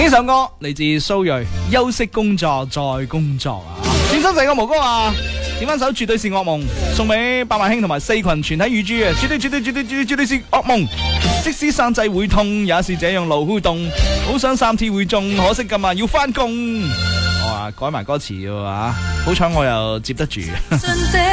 呢首歌嚟自蘇芮，休息工作再工作啊！轉身成個毛哥啊！點翻首絕對是噩夢，送俾百萬兄同埋四群全體乳豬啊！絕對是噩夢。即使生仔會痛，也是這樣勞動。好想3T會中，可惜今晚要翻工。我話改埋歌詞嘅話，好彩我又接得住。